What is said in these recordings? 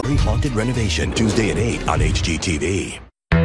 Haunted Renovation, Tuesday at 8 on HGTV.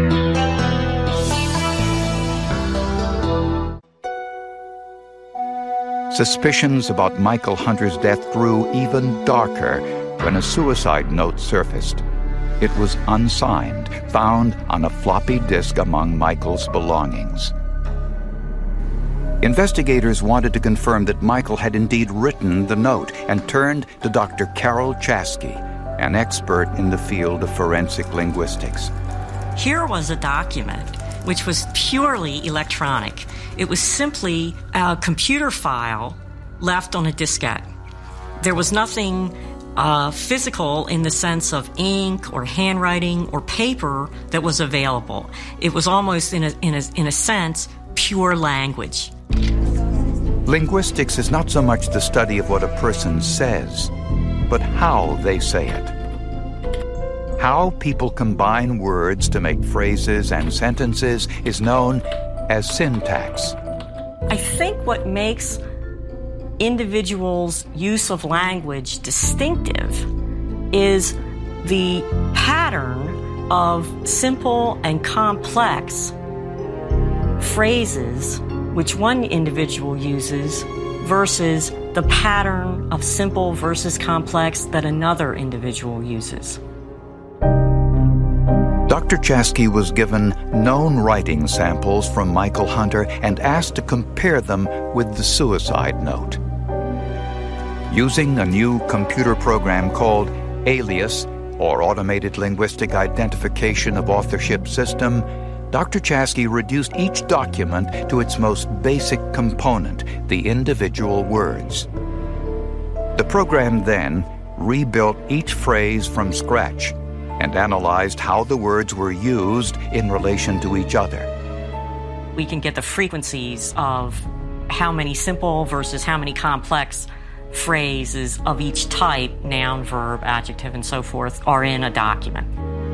Suspicions about Michael Hunter's death grew even darker when a suicide note surfaced. It was unsigned, found on a floppy disk among Michael's belongings. Investigators wanted to confirm that Michael had indeed written the note and turned to Dr. Carol Chasky, an expert in the field of forensic linguistics. Here was a document which was purely electronic. It was simply a computer file left on a diskette. There was nothing physical in the sense of ink or handwriting or paper that was available. It was almost, in a sense, pure language. Linguistics is not so much the study of what a person says, but how they say it. How people combine words to make phrases and sentences is known as syntax. I think what makes individuals' use of language distinctive is the pattern of simple and complex phrases which one individual uses versus the pattern of simple versus complex that another individual uses. Dr. Chasky was given known writing samples from Michael Hunter and asked to compare them with the suicide note. Using a new computer program called Alias, or Automated Linguistic Identification of Authorship System, Dr. Chasky reduced each document to its most basic component, the individual words. The program then rebuilt each phrase from scratch and analyzed how the words were used in relation to each other. We can get the frequencies of how many simple versus how many complex phrases of each type, noun, verb, adjective, and so forth, are in a document.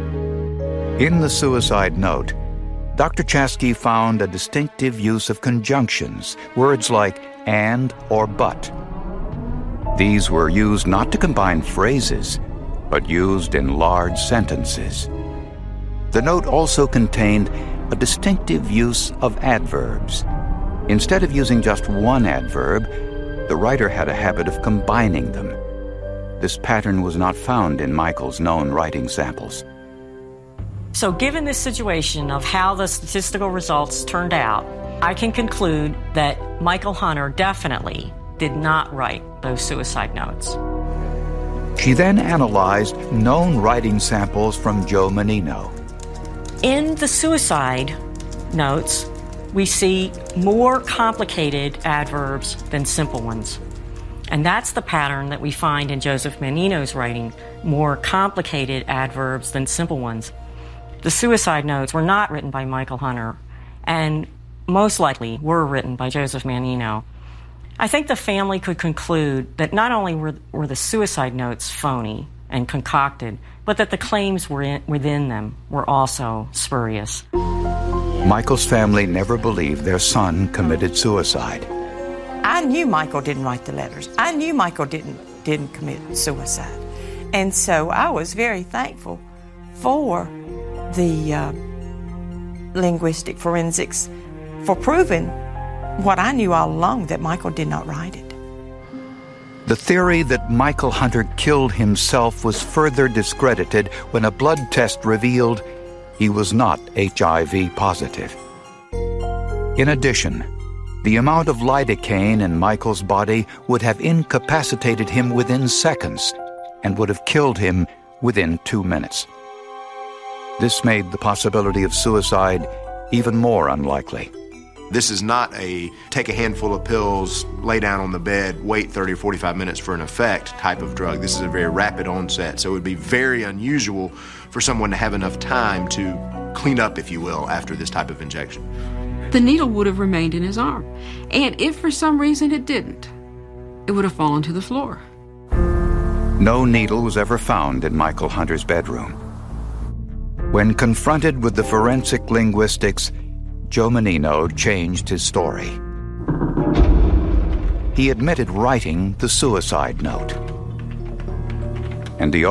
In the suicide note, Dr. Chasky found a distinctive use of conjunctions, words like and or but. These were used not to combine phrases, but used in large sentences. The note also contained a distinctive use of adverbs. Instead of using just one adverb, the writer had a habit of combining them. This pattern was not found in Michael's known writing samples. So given this situation of how the statistical results turned out, I can conclude that Michael Hunter definitely did not write those suicide notes. She then analyzed known writing samples from Joe Menino. In the suicide notes, we see more complicated adverbs than simple ones. And that's the pattern that we find in Joseph Menino's writing, more complicated adverbs than simple ones. The suicide notes were not written by Michael Hunter, and most likely were written by Joseph Menino. I think the family could conclude that not only were the suicide notes phony and concocted, but that the claims within them were also spurious. Michael's family never believed their son committed suicide. I knew Michael didn't write the letters. I knew Michael didn't commit suicide. And so I was very thankful for the linguistic forensics for proving what I knew all along, that Michael did not write it. The theory that Michael Hunter killed himself was further discredited when a blood test revealed he was not HIV positive. In addition, the amount of lidocaine in Michael's body would have incapacitated him within seconds and would have killed him within 2 minutes. This made the possibility of suicide even more unlikely. This is not a take a handful of pills, lay down on the bed, wait 30 or 45 minutes for an effect type of drug. This is a very rapid onset, so it would be very unusual for someone to have enough time to clean up, if you will, after this type of injection. The needle would have remained in his arm, and if for some reason it didn't, it would have fallen to the floor. No needle was ever found in Michael Hunter's bedroom. When confronted with the forensic linguistics, Joe Menino changed his story. He admitted writing the suicide note. And the